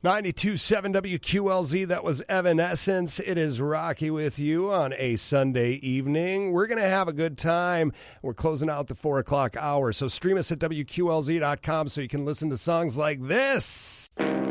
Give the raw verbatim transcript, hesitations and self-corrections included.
ninety-two point seven W Q L Z, that was Evanescence. It is Rocky with you on a Sunday evening. We're going to have a good time. We're closing out the four o'clock hour, so stream us at W Q L Z dot com so you can listen to songs like this.